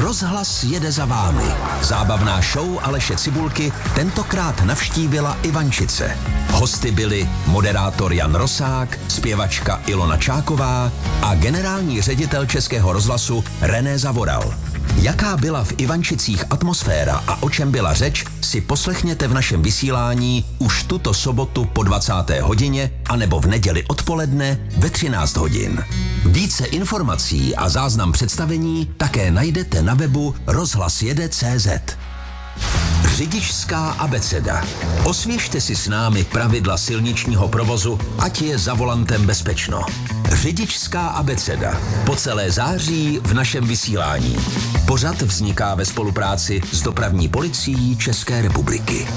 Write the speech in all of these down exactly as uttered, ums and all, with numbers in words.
Rozhlas jede za vámi. Zábavná show Aleše Cibulky tentokrát navštívila Ivančice. Hosty byli moderátor Jan Rosák, zpěvačka Ilona Čáková a generální ředitel Českého rozhlasu René Zavoral. Jaká byla v Ivančicích atmosféra a o čem byla řeč, si poslechněte v našem vysílání už tuto sobotu po dvacáté hodině anebo v neděli odpoledne ve třináct hodin. Více informací a záznam představení také najdete na webu rozhlas jede tečka cé zet. Řidičská abeceda. Osvěžte si s námi pravidla silničního provozu, ať je za volantem bezpečno. Řidičská abeceda. Po celé září v našem vysílání. Pořad vzniká ve spolupráci s Dopravní policií České republiky.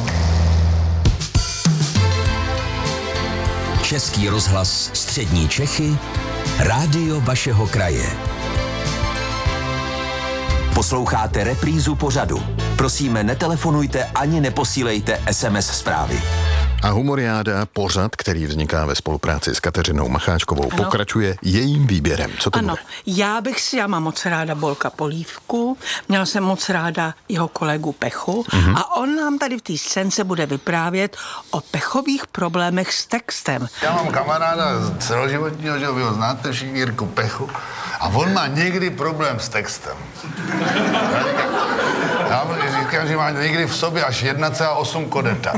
Český rozhlas Střední Čechy, rádio vašeho kraje. Posloucháte reprízu pořadu. Prosíme, netelefonujte ani neposílejte es em es zprávy. A Humoriáda, pořad, který vzniká ve spolupráci s Kateřinou Macháčkovou, ano. pokračuje jejím výběrem. Co to ano, bude? Já bych si, já mám moc ráda Bolka Polívku, měla jsem moc ráda jeho kolegu Pechu mm-hmm. a on nám tady v té scénce bude vyprávět o pechových problémech s textem. Já mám kamaráda celoživotního, že vy ho znáte všichni, Jirku Pechu, a on má někdy problém s textem. Já říkám, že má někdy v sobě až jedna celá osm kodeta.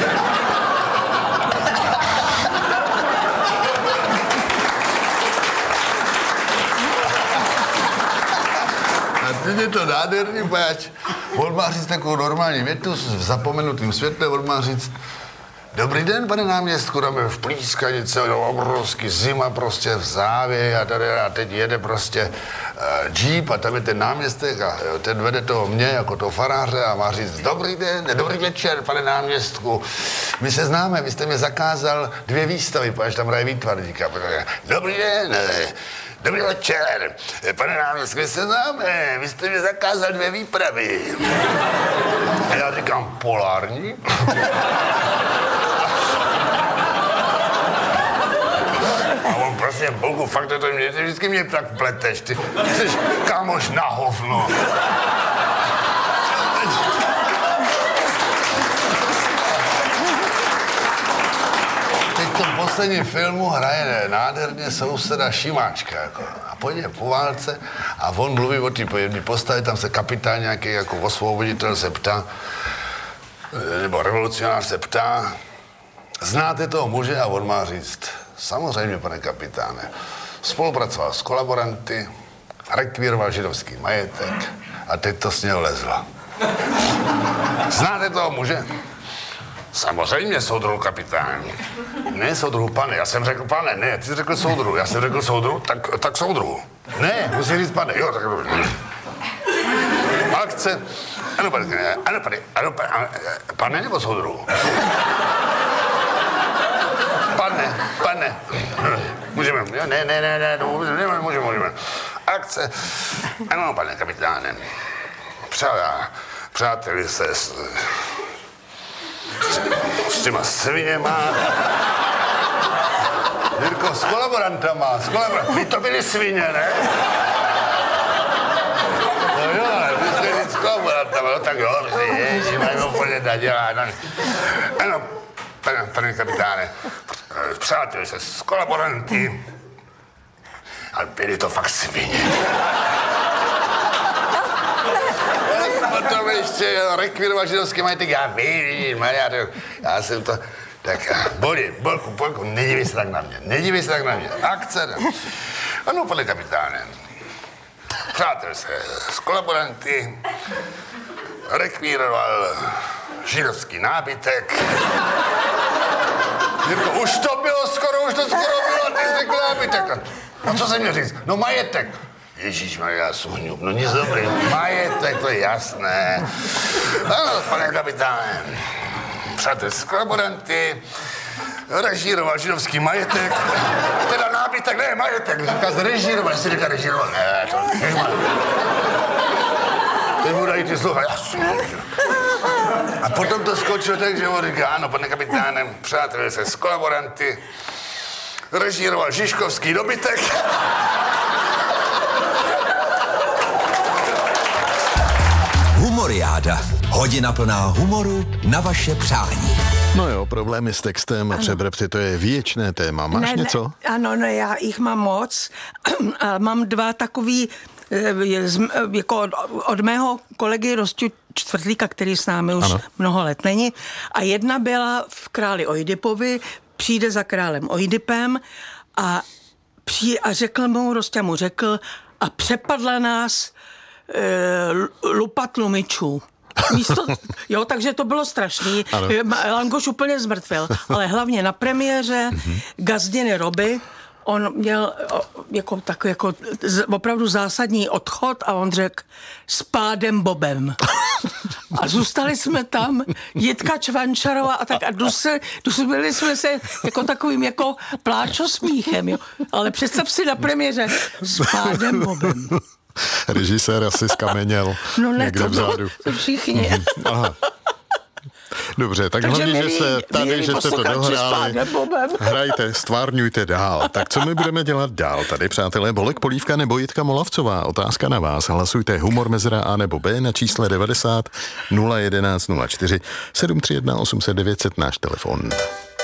A teď je to nádherný, páč. On má říct takovou normální větu v zapomenutém světle, on má říct: Dobrý den, pane náměstku, tam je v Plískanice, obrovský zima prostě v závě a tady a teď jede prostě uh, jeep a tam je ten náměstek a ten vede toho mě jako toho faráře a má říct: Dobrý den, dobrý večer, pane náměstku, my se známe, vy jste mě zakázal dvě výstavy, až tam hraje výtvarníka. Dobrý den, dobrý večer, pane náměstku, my se známe, vy jste mě zakázal dvě výpravy. A já říkám: Polární? A on prostě, Bogu, fakt to mě, ty vždycky mě tak pleteš, ty, ty jsi kámoš na hovno. Teď v tom posledním filmu hraje nádherně souseda Šimáčka, jako, a pojde po válce a on mluví o té postavě, tam se kapitán nějaký jako osvoboditel se ptá, nebo revolucionář se ptá: Znáte toho muže? A on má říct: Samozřejmě, pane kapitáne. Spolupracoval s kolaboranty, rekvíroval židovský majetek a teď to s něho lezlo. Znáte toho muže? Samozřejmě, soudruhu kapitán. Ne, soudruhu, pane, já jsem řekl pane, ne, ty jsi řekl soudruhu, já jsem řekl soudruhu, tak, tak soudruhu. Ne, musí říct pane, jo, tak akce. Ano, pane, ano, pane, ano, pane, pane nebo soudruhu? Pane, pane, můžeme, ne, ne, ne, ne, ne, můžeme, můžeme. Akce, ano, pane kapitáne, přátelé, přáteli se s, s, s těma sviněma, Jirko, s kolaborantama, s kolaborantama, vy to byli svině, ne? No jo, ale vy jste říct s kolaborantama, no tak jo, ježi, mají úplně nadělat, ano, pane, pane kapitáne, přáteli se s kolaboranty, ale byli to fakt svině. Potom ještě rekvíroval židovský majetek, já vím, já, já jsem to, tak boli, bolku, bolku, nedívej se tak na mě, nedívej se tak na mě, akce, ano, pane kapitáne, přátel se s kolaboranty, rekvíroval židovský nábytek. Jirko, už to bylo skoro, už to skoro bylo, ty jsi řekl nábytek. No co jsem měl říct? No majetek. Ježíšmarja, suhňup, no nic dobrý. Majetek, to je jasné. Ano, pane kapitáne, přátel s kolaboranty, režíroval židovský majetek, teda nábytek, ne, majetek. Říká, zrežíroval, jestli říká režíroval, ne, to nežmá. Teď mu dají ty slucha, jasný. A potom to skočilo tak, že on říká: Ano, pane kapitáne, přátelé se s kolaboranty, režíroval žižkovský dobytek. Humoriáda. Hodina plná humoru na vaše přání. No jo, problémy s textem a přebrepty, to je věčné téma. Máš ne, něco? Ne, ano, ne, já jich mám moc. A mám dva takový, jako od, od mého kolegy Rosťu Čtvrtlíka, který s námi už ano. mnoho let není. A jedna byla v Králi Oidipovi, přijde za králem Oidipem a, přijde, a řekl mu, Rosťa mu řekl, a přepadla nás e, lupa tlumičů. Místo, jo, takže to bylo strašný. Ano. Langoš úplně zmrtvil, ale hlavně na premiéře mm-hmm. Gazdiny Roby, on měl jako takový jako opravdu zásadní odchod a on řekl s pádem Bobem. A zůstali jsme tam, Jitka Čvančarová a tak a dusili, dusili jsme se jako takovým jako pláčosmíchem, jo. Ale představ si na premiéře s pádem Bobem. Režisér asi skameněl no ne, někde to vzadu. To všichni. Aha. Dobře, tak Takže hlavně, milí, že jste tady, že jste to dohráli. Hrajte, stvárňujte dál. Tak co my budeme dělat dál? Tady, přátelé, Bolek Polívka nebo Jitka Molavcová? Otázka na vás. Hlasujte humor mezera A nebo B na čísle devadesát nula jedenáct nula čtyři sedm tři jedna osm set devět set náš telefon.